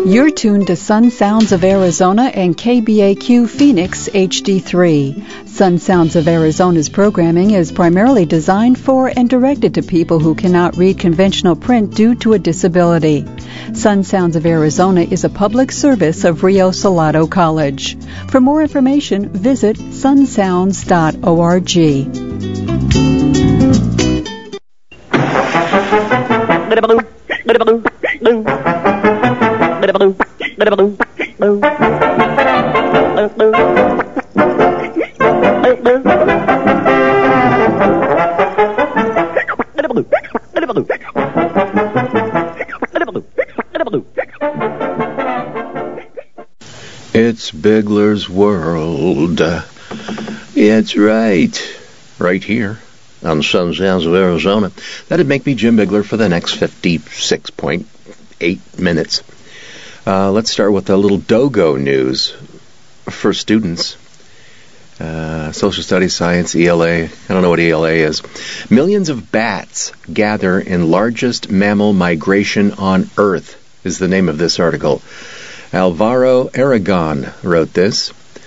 You're tuned to Sun Sounds of Arizona and KBAQ Phoenix HD3. Sun Sounds of Arizona's programming is primarily designed for and directed to people who cannot read conventional print due to a disability. Sun Sounds of Arizona is a public service of Rio Salado College. For more information, visit sunsounds.org. It's Bigler's World. It's right here on Sun Sounds of Arizona. That'd make me Jim Bigler for the next 56.8 minutes. Let's start with a little Dogo news for students. Social Studies, Science, ELA. I don't know what ELA is. Millions of bats gather in largest mammal migration on Earth is the name of this article. Alvaro Aragon wrote this.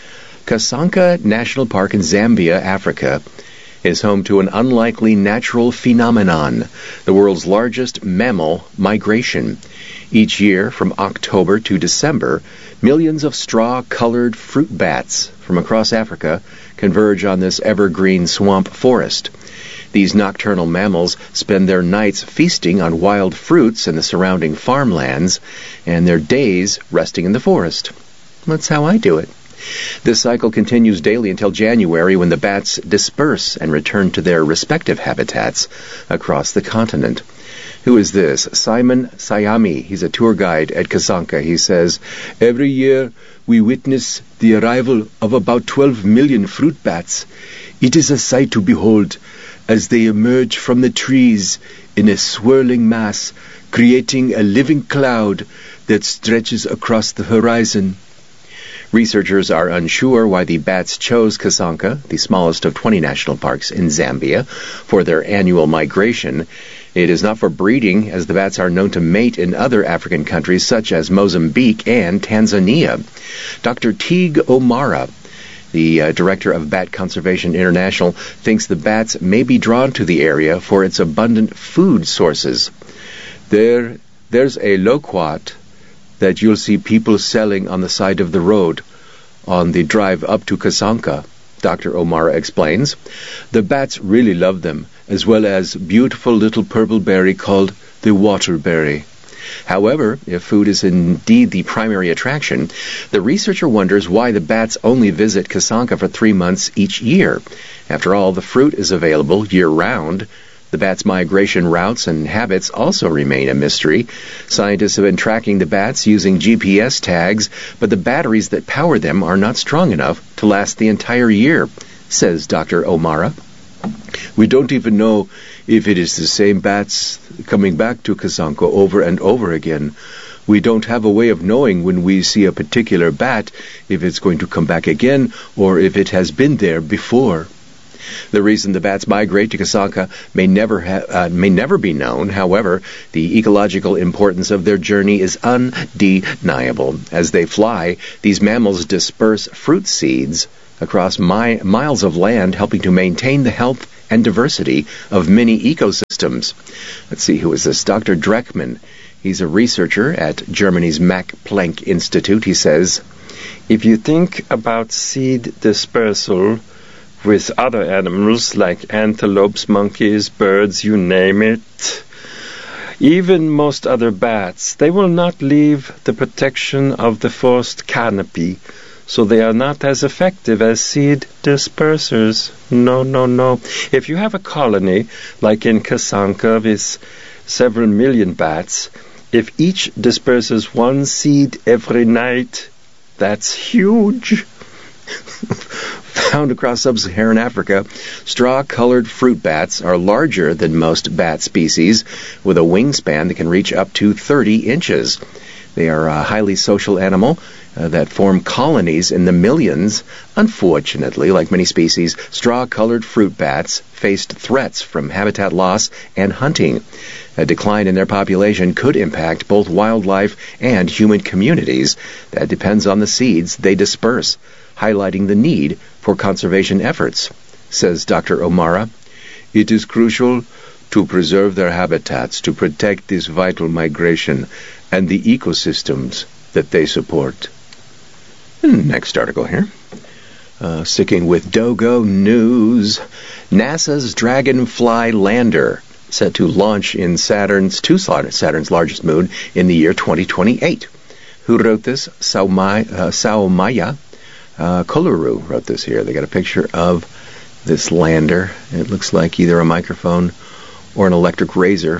Kasanka National Park in Zambia, Africa, is home to an unlikely natural phenomenon, the world's largest mammal migration. Each year, from October to December, millions of straw-colored fruit bats from across Africa converge on this evergreen swamp forest. These nocturnal mammals spend their nights feasting on wild fruits in the surrounding farmlands, and their days resting in the forest. That's how I do it. This cycle continues daily until January, when the bats disperse and return to their respective habitats across the continent. Who is this? Simon Sayami. He's a tour guide at Kasanka. He says, every year we witness the arrival of about 12 million fruit bats. It is a sight to behold as they emerge from the trees in a swirling mass, creating a living cloud that stretches across the horizon. Researchers are unsure why the bats chose Kasanka, the smallest of 20 national parks in Zambia, for their annual migration. It is not for breeding, as the bats are known to mate in other African countries such as Mozambique and Tanzania. Dr. Teague O'Mara, the director of Bat Conservation International, thinks the bats may be drawn to the area for its abundant food sources. There's a loquat that you'll see people selling on the side of the road on the drive up to Kasanka, Dr. O'Mara explains. The bats really love them, as well as beautiful little purple berry called the waterberry. However, if food is indeed the primary attraction, the researcher wonders why the bats only visit Kasanka for 3 months each year. After all, the fruit is available year-round. The bats' migration routes and habits also remain a mystery. Scientists have been tracking the bats using GPS tags, but the batteries that power them are not strong enough to last the entire year, says Dr. O'Mara. We don't even know if it is the same bats coming back to Kasanka over and over again. We don't have a way of knowing when we see a particular bat if it's going to come back again or if it has been there before. The reason the bats migrate to Kasanka may never be known. However, the ecological importance of their journey is undeniable. As they fly, these mammals disperse fruit seeds across miles of land, helping to maintain the health and diversity of many ecosystems. Let's see, who is this? Dr. Dreckman. He's a researcher at Germany's Max Planck Institute. He says, if you think about seed dispersal with other animals like antelopes, monkeys, birds, you name it, even most other bats, they will not leave the protection of the forest canopy, so they are not as effective as seed dispersers. No. If you have a colony, like in Kasanka with several million bats, if each disperses one seed every night, that's huge. Found across sub-Saharan Africa, straw-colored fruit bats are larger than most bat species, with a wingspan that can reach up to 30 inches. They are a highly social animal, that form colonies in the millions. Unfortunately, like many species, straw-colored fruit bats faced threats from habitat loss and hunting. A decline in their population could impact both wildlife and human communities. That depends on the seeds they disperse, highlighting the need for conservation efforts, says Dr. O'Mara. It is crucial to preserve their habitats, to protect this vital migration and the ecosystems that they support. Next article here. Sticking with Dogo news, NASA's Dragonfly lander set to launch in Saturn's largest moon in the year 2028. Who wrote this? Saomaya Koluru wrote this here. They got a picture of this lander. It looks like either a microphone or an electric razor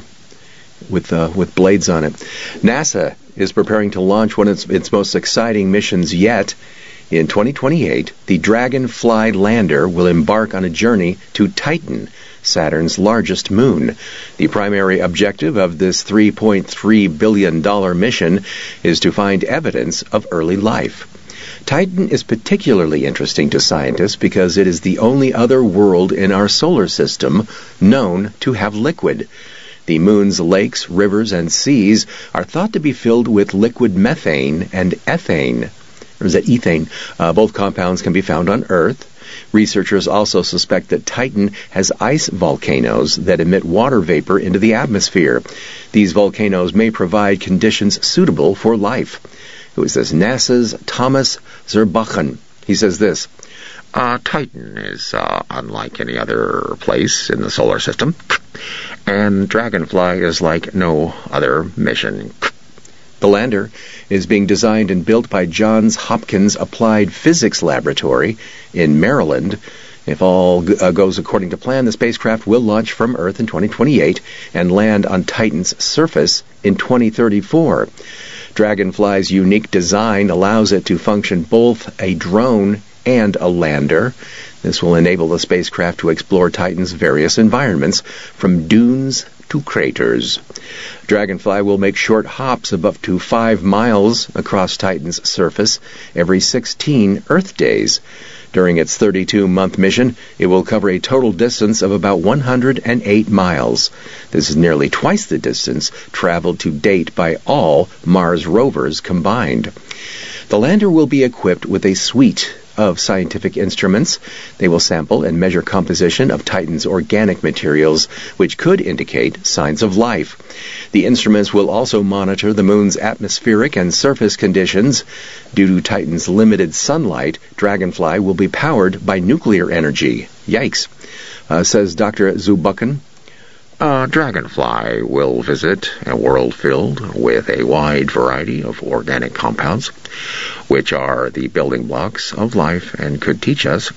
with blades on it. NASA is preparing to launch one of its most exciting missions yet. In 2028, the Dragonfly lander will embark on a journey to Titan, Saturn's largest moon. The primary objective of this $3.3 billion mission is to find evidence of early life. Titan is particularly interesting to scientists because it is the only other world in our solar system known to have liquid. The moon's lakes, rivers, and seas are thought to be filled with liquid methane and ethane. Or is that ethane? Both compounds can be found on Earth. Researchers also suspect that Titan has ice volcanoes that emit water vapor into the atmosphere. These volcanoes may provide conditions suitable for life. Who is this? NASA's Thomas Zurbuchen. He says this: Titan is unlike any other place in the solar system, and Dragonfly is like no other mission. The lander is being designed and built by Johns Hopkins Applied Physics Laboratory in Maryland. If all goes according to plan, the spacecraft will launch from Earth in 2028 and land on Titan's surface in 2034. Dragonfly's unique design allows it to function both a drone and a lander. This will enable the spacecraft to explore Titan's various environments, from dunes to craters. Dragonfly will make short hops of up to 5 miles across Titan's surface every 16 Earth days. During its 32-month mission, it will cover a total distance of about 108 miles. This is nearly twice the distance traveled to date by all Mars rovers combined. The lander will be equipped with a suite of scientific instruments. They will sample and measure composition of Titan's organic materials, which could indicate signs of life. The instruments will also monitor the moon's atmospheric and surface conditions. Due to Titan's limited sunlight, Dragonfly will be powered by nuclear energy. Yikes, says Dr. Zurbuchen. Dragonfly will visit a world filled with a wide variety of organic compounds, which are the building blocks of life and could teach us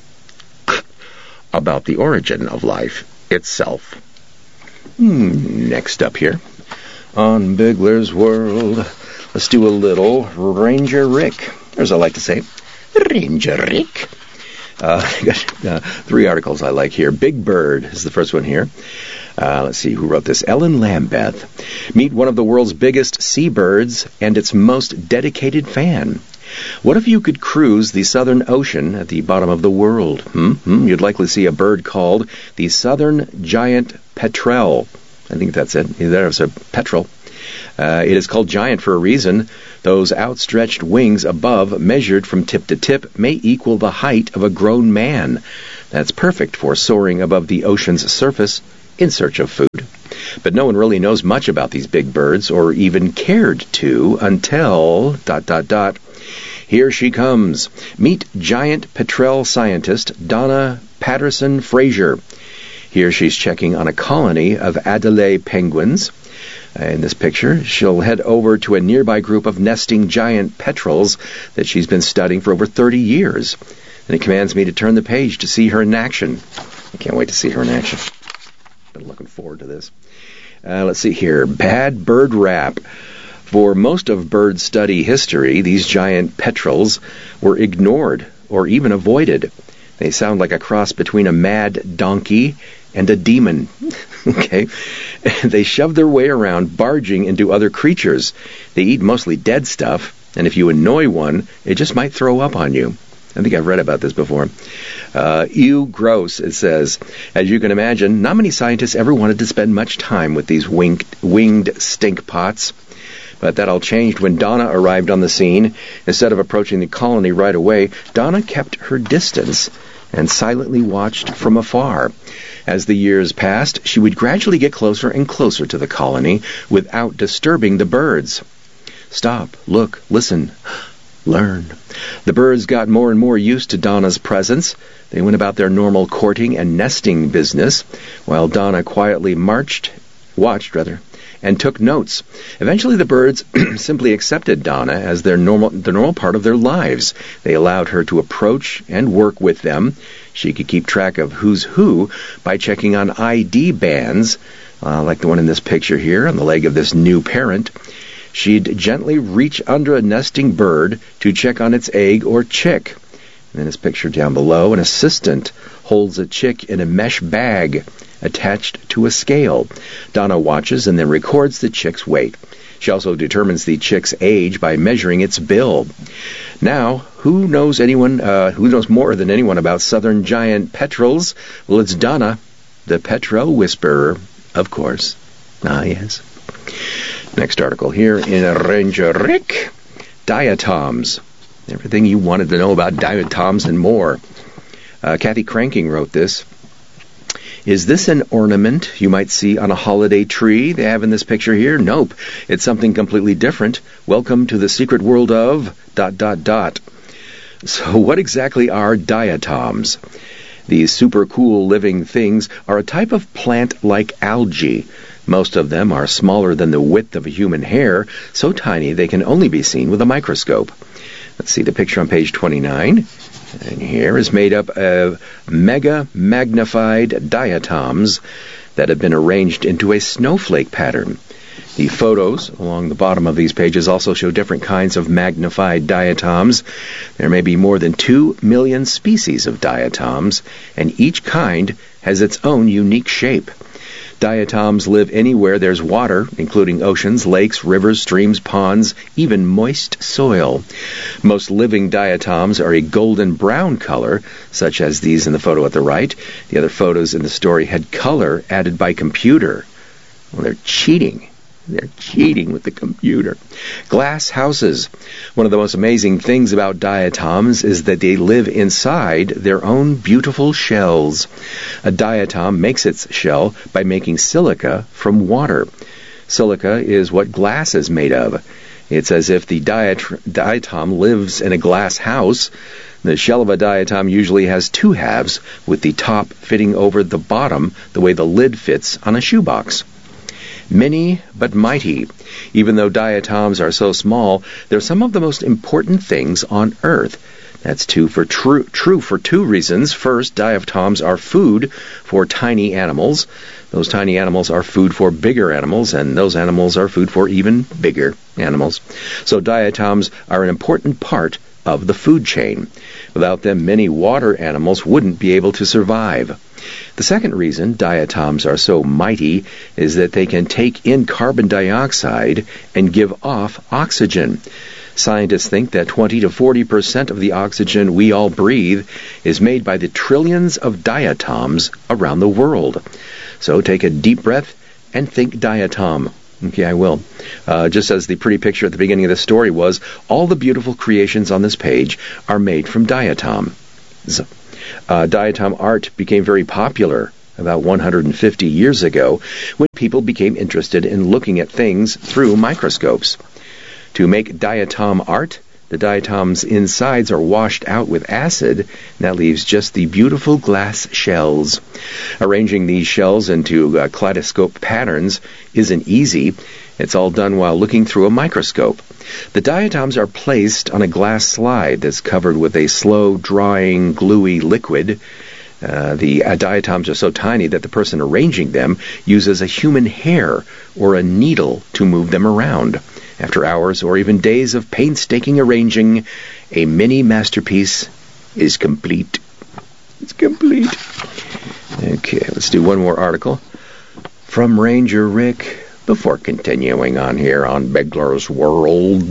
about the origin of life itself. Next up here on Bigler's World, let's do a little Ranger Rick. Or as I like to say, Ranger Rick. I got 3 articles I like here. Big Bird is the first one here. Let's see who wrote this. Ellen Lambeth. Meet one of the world's biggest seabirds and its most dedicated fan. What if you could cruise the Southern Ocean at the bottom of the world? You'd likely see a bird called the Southern Giant Petrel. I think that's it. There's a petrel. It is called giant for a reason. Those outstretched wings above, measured from tip to tip, may equal the height of a grown man. That's perfect for soaring above the ocean's surface in search of food. But no one really knows much about these big birds, or even cared to, until... Here she comes. Meet giant petrel scientist Donna Patterson Fraser. Here she's checking on a colony of Adélie penguins. In this picture, she'll head over to a nearby group of nesting giant petrels that she's been studying for over 30 years. And it commands me to turn the page to see her in action. I can't wait to see her in action. Been looking forward to this. Let's see here. Bad bird rap. For most of bird study history, these giant petrels were ignored or even avoided. They sound like a cross between a mad donkey and a demon. Okay? They shove their way around, barging into other creatures. They eat mostly dead stuff, and if you annoy one, it just might throw up on you. I think I've read about this before. Ew, gross, it says. As you can imagine, not many scientists ever wanted to spend much time with these winged stink pots. But that all changed when Donna arrived on the scene. Instead of approaching the colony right away, Donna kept her distance and silently watched from afar. As the years passed, she would gradually get closer and closer to the colony without disturbing the birds. Stop, look, listen, learn. The birds got more and more used to Donna's presence. They went about their normal courting and nesting business, while Donna quietly watched, and took notes. Eventually the birds simply accepted Donna as the normal part of their lives. They allowed her to approach and work with them. She could keep track of who's who by checking on ID bands, like the one in this picture here on the leg of this new parent. She'd gently reach under a nesting bird to check on its egg or chick. And in this picture down below, an assistant holds a chick in a mesh bag attached to a scale. Donna watches and then records the chick's weight. She also determines the chick's age by measuring its bill. Now, who knows more than anyone about southern giant petrels? Well, it's Donna, the petrel whisperer, of course. Ah, yes. Next article here in Ranger Rick. Diatoms. Everything you wanted to know about diatoms and more. Kathy Cranking wrote this. Is this an ornament you might see on a holiday tree they have in this picture here? Nope. It's something completely different. Welcome to the secret world of ... So what exactly are diatoms? These super cool living things are a type of plant-like algae. Most of them are smaller than the width of a human hair, so tiny they can only be seen with a microscope. Let's see the picture on page 29. And here is made up of mega magnified diatoms that have been arranged into a snowflake pattern. The photos along the bottom of these pages also show different kinds of magnified diatoms. There may be more than 2 million species of diatoms, and each kind has its own unique shape. Diatoms live anywhere there's water, including oceans, lakes, rivers, streams, ponds, even moist soil. Most living diatoms are a golden brown color, such as these in the photo at the right. The other photos in the story had color added by computer. Well, they're cheating. They're cheating with the computer. Glass houses. One of the most amazing things about diatoms is that they live inside their own beautiful shells. A diatom makes its shell by making silica from water. Silica is what glass is made of. It's as if the diatom lives in a glass house. The shell of a diatom usually has 2 halves, with the top fitting over the bottom the way the lid fits on a shoebox. Many but mighty. Even though diatoms are so small, they're some of the most important things on Earth. That's true for 2 reasons. First, diatoms are food for tiny animals. Those tiny animals are food for bigger animals, and those animals are food for even bigger animals. So diatoms are an important part of the food chain. Without them, many water animals wouldn't be able to survive. The second reason diatoms are so mighty is that they can take in carbon dioxide and give off oxygen. Scientists think that 20 to 40% of the oxygen we all breathe is made by the trillions of diatoms around the world. So take a deep breath and think diatom. Okay, I will. Just as the pretty picture at the beginning of the story was, all the beautiful creations on this page are made from diatoms. Diatom art became very popular about 150 years ago when people became interested in looking at things through microscopes. To make diatom art, the diatom's insides are washed out with acid, and that leaves just the beautiful glass shells. Arranging these shells into kaleidoscope patterns isn't easy. It's all done while looking through a microscope. The diatoms are placed on a glass slide that's covered with a slow-drying, gluey liquid. The diatoms are so tiny that the person arranging them uses a human hair or a needle to move them around. After hours or even days of painstaking arranging, a mini masterpiece is complete. It's complete. Okay, let's do one more article. From Ranger Rick, before continuing on here on Bigler's World.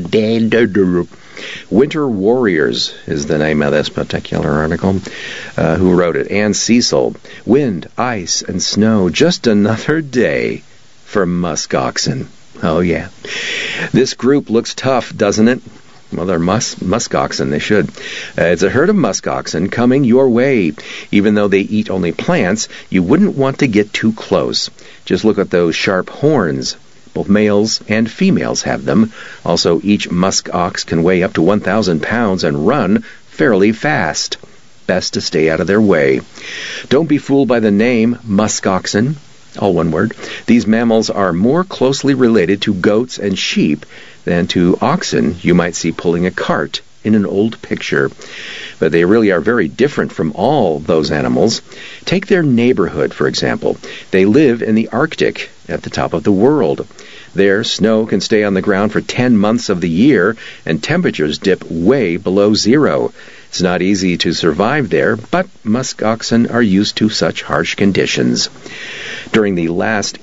Winter Warriors is the name of this particular article. Who wrote it? Ann Cecil. Wind, ice, and snow. Just another day for musk oxen. Oh, yeah. This group looks tough, doesn't it? Well, they're musk oxen. They should. It's a herd of musk oxen coming your way. Even though they eat only plants, you wouldn't want to get too close. Just look at those sharp horns. Both males and females have them. Also, each musk ox can weigh up to 1,000 pounds and run fairly fast. Best to stay out of their way. Don't be fooled by the name musk oxen. All one word. These mammals are more closely related to goats and sheep than to oxen you might see pulling a cart in an old picture. But they really are very different from all those animals. Take their neighborhood, for example. They live in the Arctic, at the top of the world. There, snow can stay on the ground for 10 months of the year, and temperatures dip way below zero. It's not easy to survive there, but musk oxen are used to such harsh conditions. During the last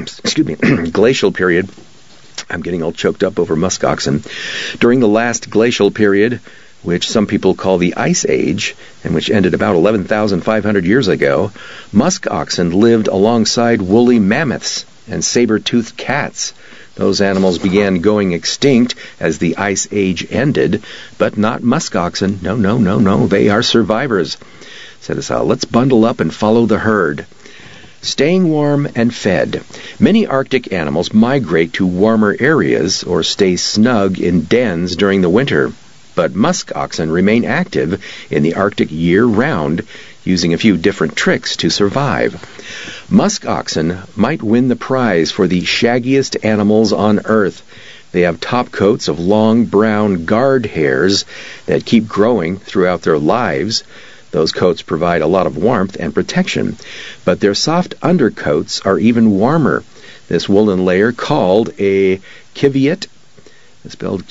glacial period, I'm getting all choked up over musk oxen. During the last glacial period, which some people call the Ice Age, and which ended about 11,500 years ago, musk oxen lived alongside woolly mammoths and saber-toothed cats. Those animals began going extinct as the Ice Age ended, but not musk oxen. No, they are survivors. So let's bundle up and follow the herd. Staying warm and fed. Many Arctic animals migrate to warmer areas or stay snug in dens during the winter, but musk oxen remain active in the Arctic year-round, using a few different tricks to survive. Musk oxen might win the prize for the shaggiest animals on Earth. They have top coats of long brown guard hairs that keep growing throughout their lives. Those coats provide a lot of warmth and protection, but their soft undercoats are even warmer. This woolen layer, called a kiviut, spelled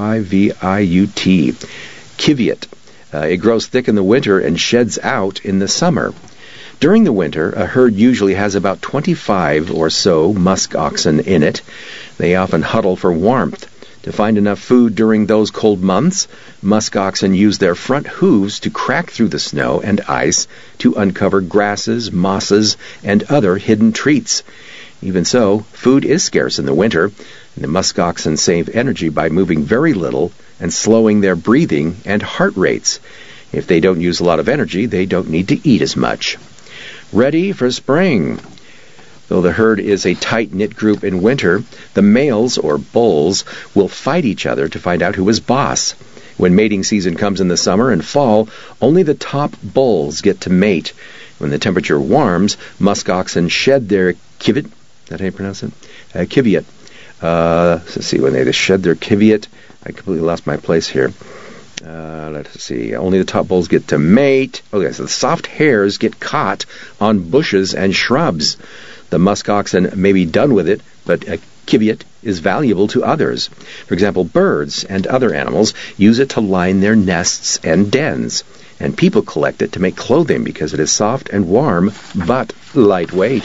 Q-I-V-I-U-T, kiviut. It grows thick in the winter and sheds out in the summer. During the winter, a herd usually has about 25 or so musk oxen in it. They often huddle for warmth. To find enough food during those cold months, musk oxen use their front hooves to crack through the snow and ice to uncover grasses, mosses, and other hidden treats. Even so, food is scarce in the winter, and the musk oxen save energy by moving very little and slowing their breathing and heart rates. If they don't use a lot of energy, they don't need to eat as much. Ready for spring. Though the herd is a tight-knit group in winter, the males, or bulls, will fight each other to find out who is boss. When mating season comes in the summer and fall, only the top bulls get to mate. When the temperature warms, musk oxen shed their kiviut. Is that how you pronounce it? Kiviut. Let's see, when they shed their kiviut, I completely lost my place here. Let's see. Only the top bulls get to mate. Okay, so the soft hairs get caught on bushes and shrubs. The musk oxen may be done with it, but a kiviut is valuable to others. For example, birds and other animals use it to line their nests and dens. And people collect it to make clothing because it is soft and warm, but lightweight.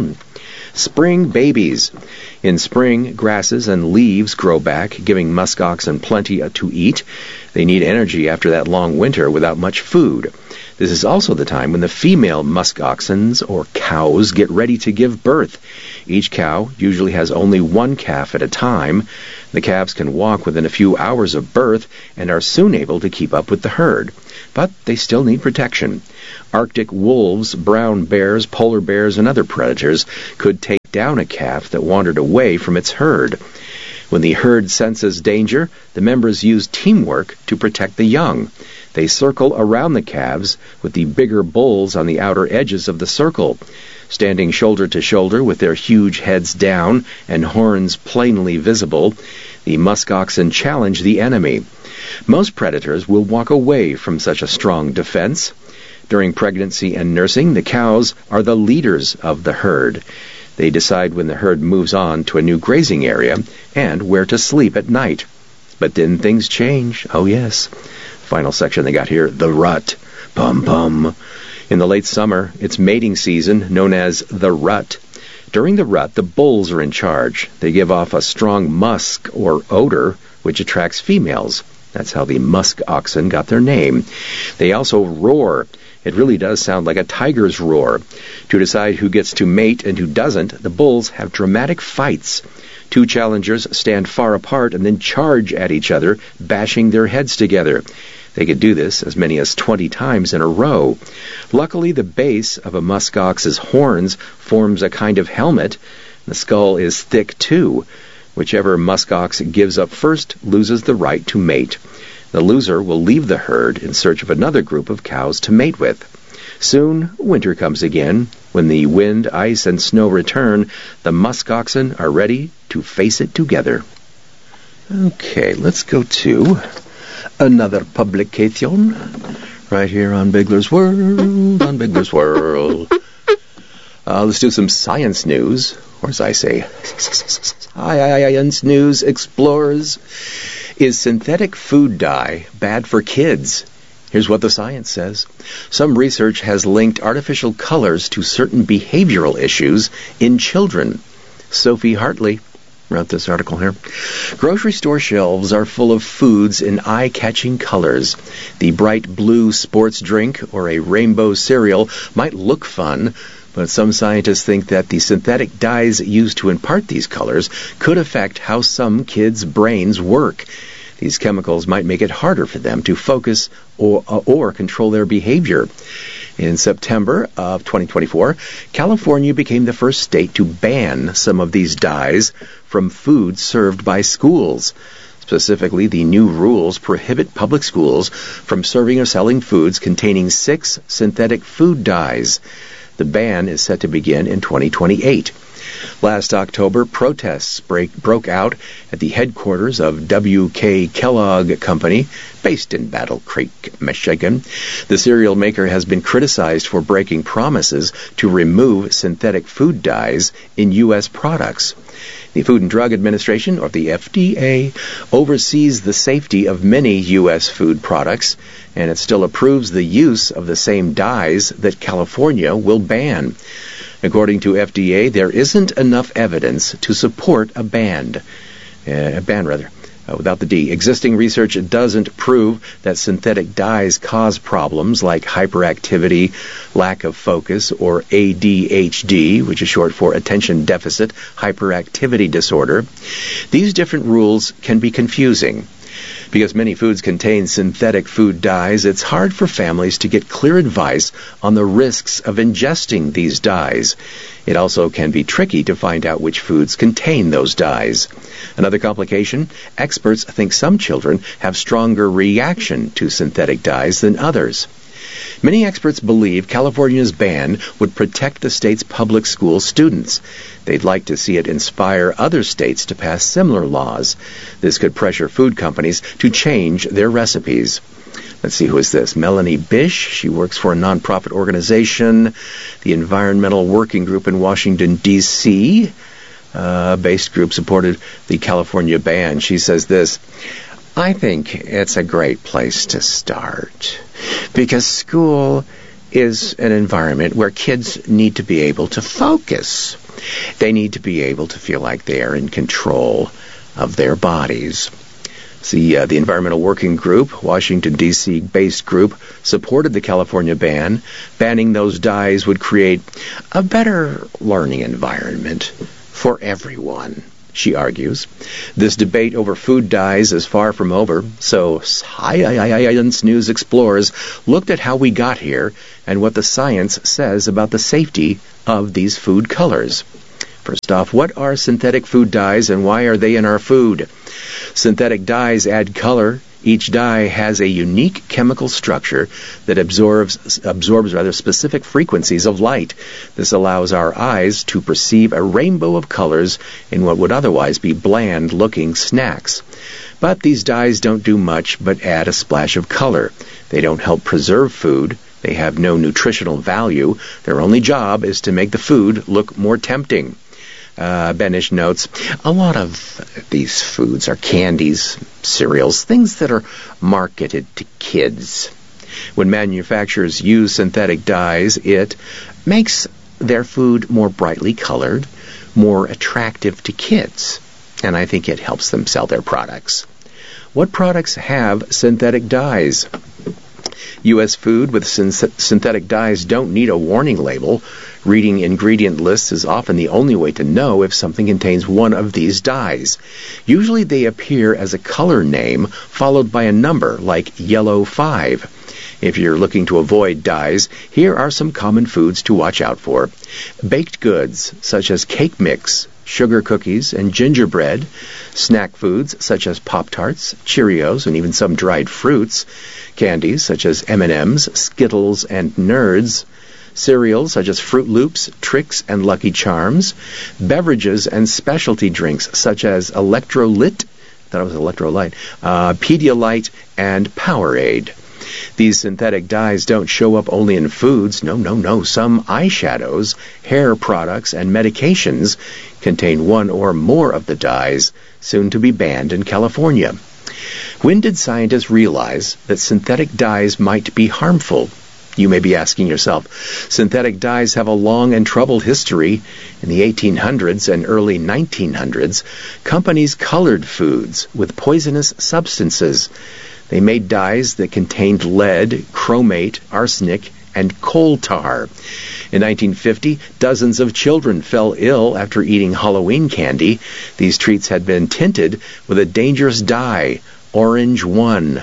Spring babies. In spring, grasses and leaves grow back, giving musk oxen plenty to eat. They need energy after that long winter without much food. This is also the time when the female musk oxen, or cows, get ready to give birth. Each cow usually has only one calf at a time. The calves can walk within a few hours of birth and are soon able to keep up with the herd. But they still need protection. Arctic wolves, brown bears, polar bears, and other predators could take down a calf that wandered away from its herd. When the herd senses danger, the members use teamwork to protect the young. They circle around the calves, with the bigger bulls on the outer edges of the circle. Standing shoulder to shoulder with their huge heads down and horns plainly visible, the musk oxen challenge the enemy. Most predators will walk away from such a strong defense. During pregnancy and nursing, the cows are the leaders of the herd. They decide when the herd moves on to a new grazing area and where to sleep at night. But then things change. Oh, yes. Final section they got here, the rut. Pum-pum. In the late summer, it's mating season, known as the rut. During the rut, the bulls are in charge. They give off a strong musk or odor, which attracts females. That's how the musk oxen got their name. They also roar. It really does sound like a tiger's roar. To decide who gets to mate and who doesn't, the bulls have dramatic fights. Two challengers stand far apart and then charge at each other, bashing their heads together. They could do this as many as 20 times in a row. Luckily, the base of a musk ox's horns forms a kind of helmet. The skull is thick, too. Whichever musk ox gives up first loses the right to mate. The loser will leave the herd in search of another group of cows to mate with. Soon, winter comes again. When the wind, ice, and snow return, the musk oxen are ready to face it together. Okay, let's go to another publication right here on Bigler's World, let's do some science news, or as I say, science news explores. Is synthetic food dye bad for kids? Here's what the science says. Some research has linked artificial colors to certain behavioral issues in children. Sophie Hartley wrote this article here. Grocery store shelves are full of foods in eye-catching colors. The bright blue sports drink or a rainbow cereal might look fun, but some scientists think that the synthetic dyes used to impart these colors could affect how some kids' brains work. These chemicals might make it harder for them to focus or control their behavior. In September of 2024, California became the first state to ban some of these dyes from food served by schools. Specifically, the new rules prohibit public schools from serving or selling foods containing 6 synthetic food dyes. The ban is set to begin in 2028. Last October, protests broke out at the headquarters of W.K. Kellogg Company, based in Battle Creek, Michigan. The cereal maker has been criticized for breaking promises to remove synthetic food dyes in U.S. products. The Food and Drug Administration, or the FDA, oversees the safety of many U.S. food products, and it still approves the use of the same dyes that California will ban. According to FDA, there isn't enough evidence to support a ban. Without the D. Existing research doesn't prove that synthetic dyes cause problems like hyperactivity, lack of focus, or ADHD, which is short for Attention Deficit Hyperactivity Disorder. These different rules can be confusing. Because many foods contain synthetic food dyes, it's hard for families to get clear advice on the risks of ingesting these dyes. It also can be tricky to find out which foods contain those dyes. Another complication, experts think some children have stronger reaction to synthetic dyes than others. Many experts believe California's ban would protect the state's public school students. They'd like to see it inspire other states to pass similar laws. This could pressure food companies to change their recipes. Let's see, who is this? Melanie Bish. She works for a nonprofit organization, the Environmental Working Group in Washington, D.C. Based group supported the California ban. She says this: I think it's a great place to start because school is an environment where kids need to be able to focus. They need to be able to feel like they are in control of their bodies. The Environmental Working Group, Washington, D.C. based group, supported the California ban. Banning those dyes would create a better learning environment for everyone, she argues. This debate over food dyes is far from over, so Science News Explorers looked at how we got here and what the science says about the safety of these food colors. First off, what are synthetic food dyes and why are they in our food? Synthetic dyes add color. Each dye has a unique chemical structure that absorbs specific frequencies of light. This allows our eyes to perceive a rainbow of colors in what would otherwise be bland-looking snacks. But these dyes don't do much but add a splash of color. They don't help preserve food. They have no nutritional value. Their only job is to make the food look more tempting. Benish notes, a lot of these foods are candies, cereals, things that are marketed to kids. When manufacturers use synthetic dyes, it makes their food more brightly colored, more attractive to kids, and I think it helps them sell their products. What products have synthetic dyes? U.S. food with synthetic dyes don't need a warning label. Reading ingredient lists is often the only way to know if something contains one of these dyes. Usually they appear as a color name followed by a number, like yellow 5. If you're looking to avoid dyes, here are some common foods to watch out for. Baked goods, such as cake mix, sugar cookies, and gingerbread. Snack foods, such as Pop-Tarts, Cheerios, and even some dried fruits. Candies, such as M&Ms, Skittles, and Nerds. Cereals, such as Fruit Loops, Trix, and Lucky Charms. Beverages and specialty drinks, such as Electrolyte, Pedialyte, and Powerade. These synthetic dyes don't show up only in foods. No. Some eyeshadows, hair products, and medications contain one or more of the dyes, soon to be banned in California. When did scientists realize that synthetic dyes might be harmful? You may be asking yourself. Synthetic dyes have a long and troubled history. In the 1800s and early 1900s, companies colored foods with poisonous substances. They made dyes that contained lead, chromate, arsenic, and coal tar. In 1950, dozens of children fell ill after eating Halloween candy. These treats had been tinted with a dangerous dye, Orange 1.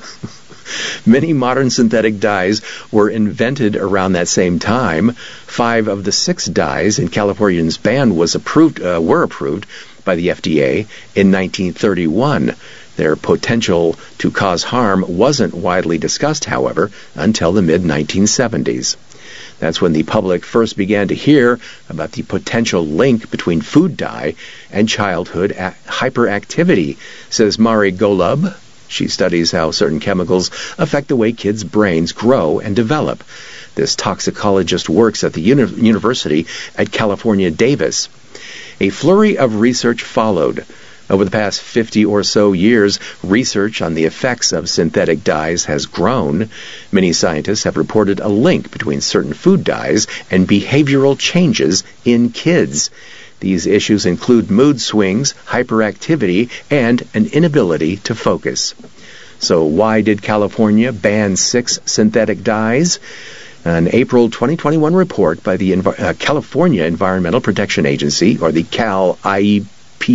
Many modern synthetic dyes were invented around that same time. 5 of the 6 dyes in California's ban were approved by the FDA in 1931. Their potential to cause harm wasn't widely discussed, however, until the mid-1970s. That's when the public first began to hear about the potential link between food dye and childhood hyperactivity, says Mari Golub. She studies how certain chemicals affect the way kids' brains grow and develop. This toxicologist works at the University at California, Davis. A flurry of research followed. Over the past 50 or so years, research on the effects of synthetic dyes has grown. Many scientists have reported a link between certain food dyes and behavioral changes in kids. These issues include mood swings, hyperactivity, and an inability to focus. So why did California ban 6 synthetic dyes? An April 2021 report by the California Environmental Protection Agency, or the Cal IEPA,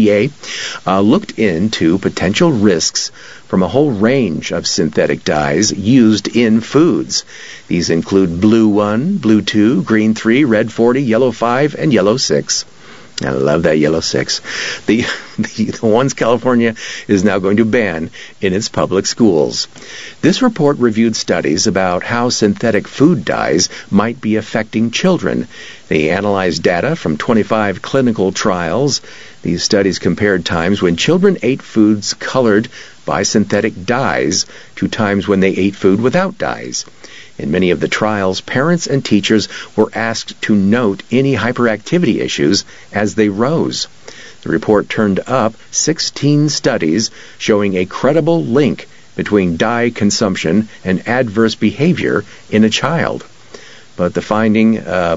looked into potential risks from a whole range of synthetic dyes used in foods. These include blue 1, blue 2, green 3, red 40, yellow 5, and yellow 6. I love that yellow 6. The ones California is now going to ban in its public schools. This report reviewed studies about how synthetic food dyes might be affecting children. They analyzed data from 25 clinical trials. These studies compared times when children ate foods colored by synthetic dyes to times when they ate food without dyes. In many of the trials, parents and teachers were asked to note any hyperactivity issues as they rose. The report turned up 16 studies showing a credible link between dye consumption and adverse behavior in a child. But finding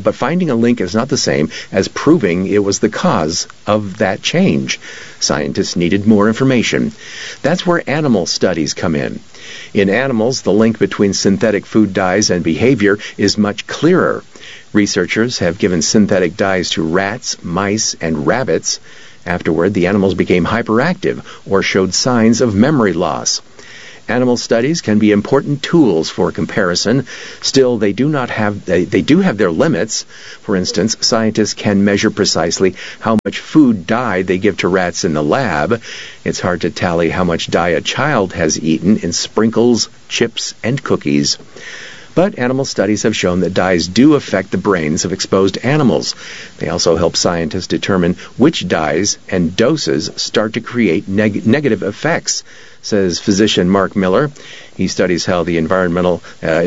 a link is not the same as proving it was the cause of that change. Scientists needed more information. That's where animal studies come in. In animals, the link between synthetic food dyes and behavior is much clearer. Researchers have given synthetic dyes to rats, mice, and rabbits. Afterward, the animals became hyperactive or showed signs of memory loss. Animal studies can be important tools for comparison. Still, they do have their limits. For instance, scientists can measure precisely how much food dye they give to rats in the lab. It's hard to tally how much dye a child has eaten in sprinkles, chips, and cookies. But animal studies have shown that dyes do affect the brains of exposed animals. They also help scientists determine which dyes and doses start to create negative effects, says physician Mark Miller. He studies how the environment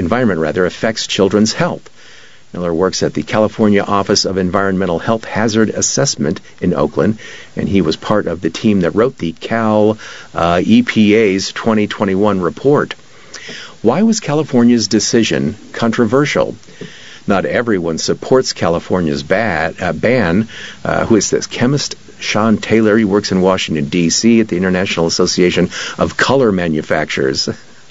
affects children's health. Miller works at the California Office of Environmental Health Hazard Assessment in Oakland, and he was part of the team that wrote the Cal EPA's 2021 report. Why was California's decision controversial? Not everyone supports California's ban. Who is this? Chemist Sean Taylor. He works in Washington, D.C. at the International Association of Color Manufacturers.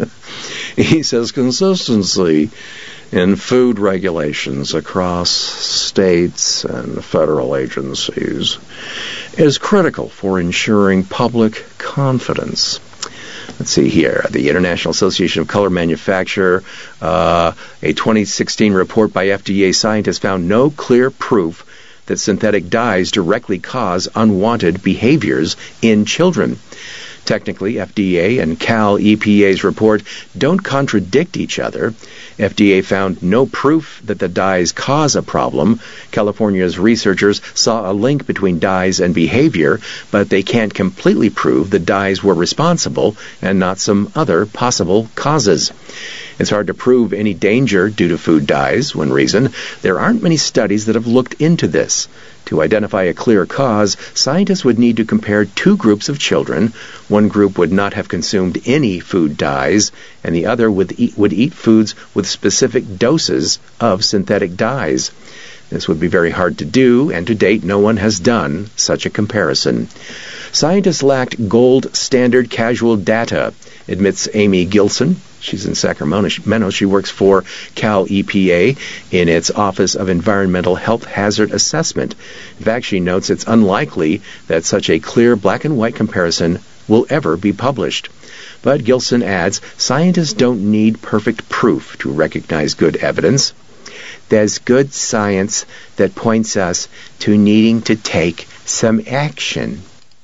He says consistency in food regulations across states and federal agencies is critical for ensuring public confidence. Let's see here. The International Association of Color Manufacture, a 2016 report by FDA scientists found no clear proof that synthetic dyes directly cause unwanted behaviors in children. Technically, FDA and Cal EPA's report don't contradict each other. FDA found no proof that the dyes cause a problem. California's researchers saw a link between dyes and behavior, but they can't completely prove the dyes were responsible and not some other possible causes. It's hard to prove any danger due to food dyes. One reason, there aren't many studies that have looked into this. To identify a clear cause, scientists would need to compare two groups of children. One group would not have consumed any food dyes, and the other would eat foods with specific doses of synthetic dyes. This would be very hard to do, and to date no one has done such a comparison. Scientists lacked gold standard causal data, admits Amy Gilson. She's in Sacramento. She works for Cal EPA in its Office of Environmental Health Hazard Assessment. In fact, she notes it's unlikely that such a clear black and white comparison will ever be published. But Gilson adds, scientists don't need perfect proof to recognize good evidence. There's good science that points us to needing to take some action.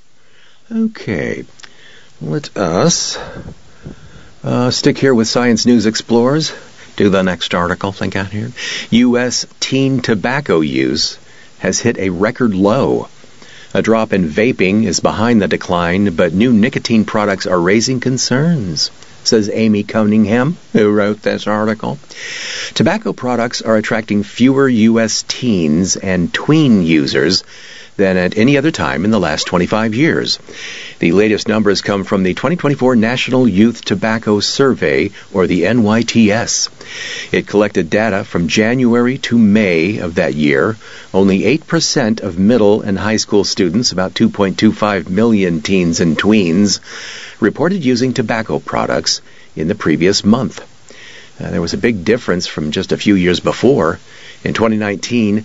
Okay, let us stick here with Science News Explorers. Do the next article, think out here. U.S. teen tobacco use has hit a record low. A drop in vaping is behind the decline, but new nicotine products are raising concerns, says Amy Cunningham, who wrote this article. Tobacco products are attracting fewer U.S. teens and tween users than at any other time in the last 25 years. The latest numbers come from the 2024 National Youth Tobacco Survey, or the NYTS. It collected data from January to May of that year. Only 8% of middle and high school students, about 2.25 million teens and tweens, reported using tobacco products in the previous month. There was a big difference from just a few years before. In 2019,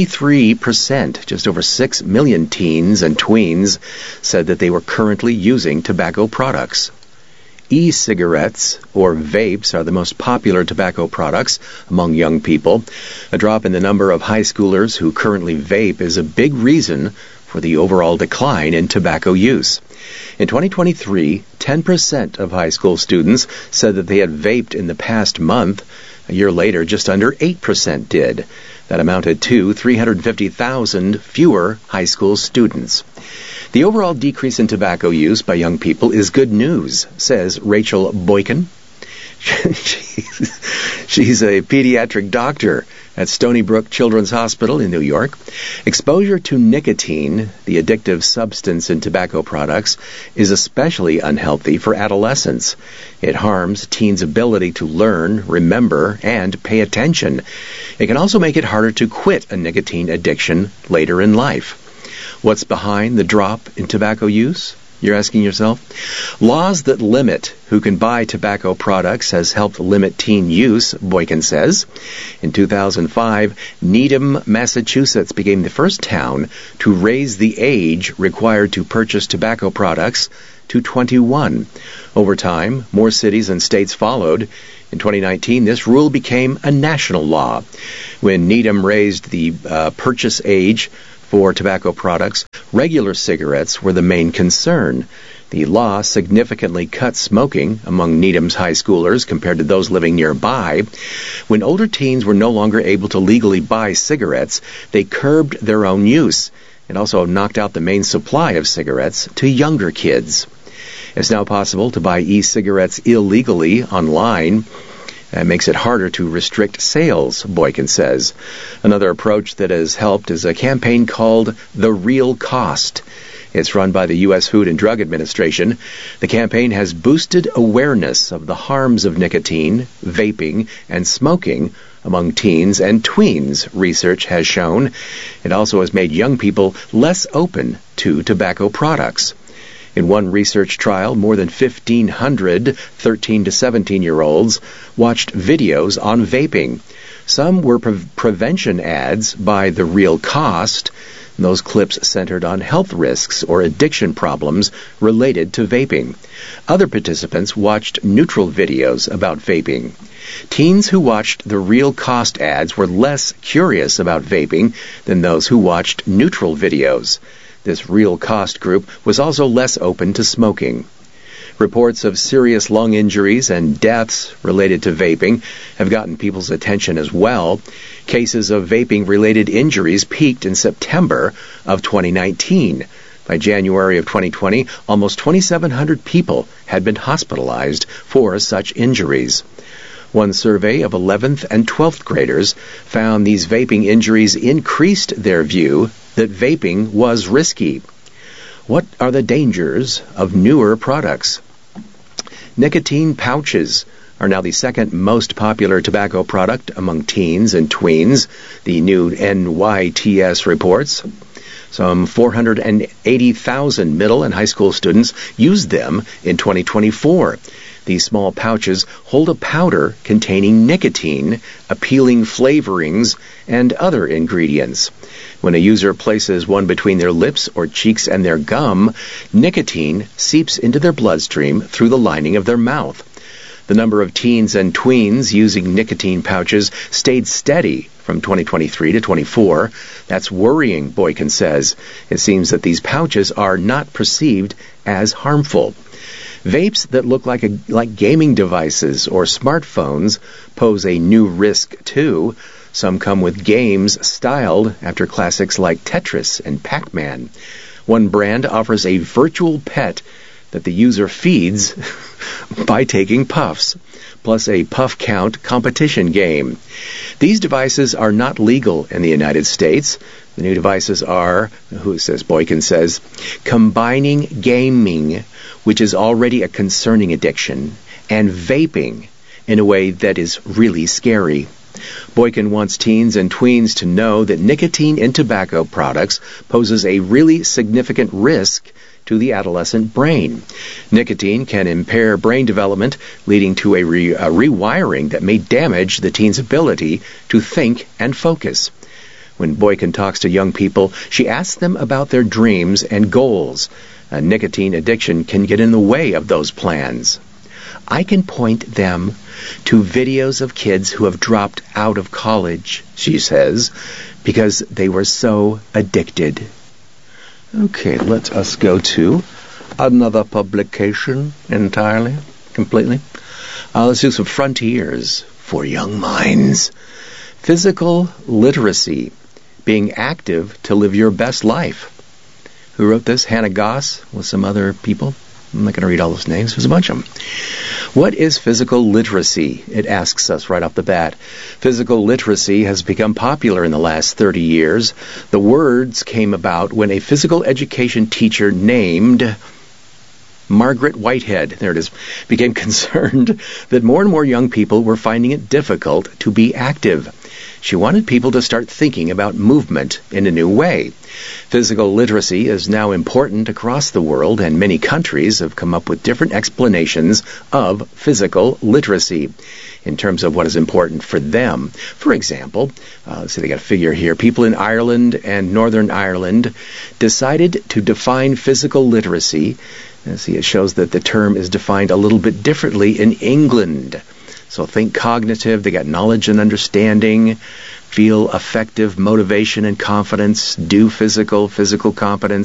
23%, just over 6 million teens and tweens, said that they were currently using tobacco products. E-cigarettes, or vapes, are the most popular tobacco products among young people. A drop in the number of high schoolers who currently vape is a big reason for the overall decline in tobacco use. In 2023, 10% of high school students said that they had vaped in the past month. A year later, just under 8% did. That amounted to 350,000 fewer high school students. The overall decrease in tobacco use by young people is good news, says Rachel Boykin. She's a pediatric doctor at Stony Brook Children's Hospital in New York. Exposure to nicotine, the addictive substance in tobacco products, is especially unhealthy for adolescents. It harms teens' ability to learn, remember, and pay attention. It can also make it harder to quit a nicotine addiction later in life. What's behind the drop in tobacco use? You're asking yourself? Laws that limit who can buy tobacco products has helped limit teen use, Boykin says. In 2005, Needham, Massachusetts became the first town to raise the age required to purchase tobacco products to 21. Over time, more cities and states followed. In 2019, this rule became a national law. When Needham raised the purchase age for tobacco products, regular cigarettes were the main concern. The law significantly cut smoking among Needham's high schoolers compared to those living nearby. When older teens were no longer able to legally buy cigarettes, they curbed their own use. It also knocked out the main supply of cigarettes to younger kids. It's now possible to buy e-cigarettes illegally online. That makes it harder to restrict sales, Boykin says. Another approach that has helped is a campaign called The Real Cost. It's run by the U.S. Food and Drug Administration. The campaign has boosted awareness of the harms of nicotine, vaping, and smoking among teens and tweens, research has shown. It also has made young people less open to tobacco products. In one research trial, more than 1,500 13 to 17-year-olds watched videos on vaping. Some were prevention ads by The Real Cost. Those clips centered on health risks or addiction problems related to vaping. Other participants watched neutral videos about vaping. Teens who watched The Real Cost ads were less curious about vaping than those who watched neutral videos. This Real Cost group was also less open to smoking. Reports of serious lung injuries and deaths related to vaping have gotten people's attention as well. Cases of vaping-related injuries peaked in September of 2019. By January of 2020, almost 2,700 people had been hospitalized for such injuries. One survey of 11th and 12th graders found these vaping injuries increased their view that vaping was risky. What are the dangers of newer products? Nicotine pouches are now the second most popular tobacco product among teens and tweens, the new NYTS reports. Some 480,000 middle and high school students used them in 2024. These small pouches hold a powder containing nicotine, appealing flavorings, and other ingredients. When a user places one between their lips or cheeks and their gum, nicotine seeps into their bloodstream through the lining of their mouth. The number of teens and tweens using nicotine pouches stayed steady from 2023 to 24. That's worrying, Boykin says. It seems that these pouches are not perceived as harmful. Vapes that look like gaming devices or smartphones pose a new risk, too. Some come with games styled after classics like Tetris and Pac-Man. One brand offers a virtual pet that the user feeds by taking puffs, plus a puff count competition game. These devices are not legal in the United States. The new devices are, Boykin says, combining gaming, which is already a concerning addiction, and vaping in a way that is really scary. Boykin wants teens and tweens to know that nicotine in tobacco products poses a really significant risk to the adolescent brain. Nicotine can impair brain development, leading to a rewiring that may damage the teen's ability to think and focus. When Boykin talks to young people, she asks them about their dreams and goals. A nicotine addiction can get in the way of those plans. I can point them to videos of kids who have dropped out of college, she says, because they were so addicted. Okay, let us go to another publication entirely, completely. Let's do some frontiers for young minds. Physical literacy, being active to live your best life. Who wrote this? Hannah Goss with some other people. I'm not going to read all those names. There's a bunch of them. What is physical literacy? It asks us right off the bat. Physical literacy has become popular in the last 30 years. The words came about when a physical education teacher named Margaret Whitehead, there it is, became concerned that more and more young people were finding it difficult to be active. She wanted people to start thinking about movement in a new way. Physical literacy is now important across the world, and many countries have come up with different explanations of physical literacy in terms of what is important for them. For example, let's see, they got a figure here. People in Ireland and Northern Ireland decided to define physical literacy. See, it shows that the term is defined a little bit differently in England. So think cognitive, they got knowledge and understanding, feel affective, motivation and confidence, do physical competence,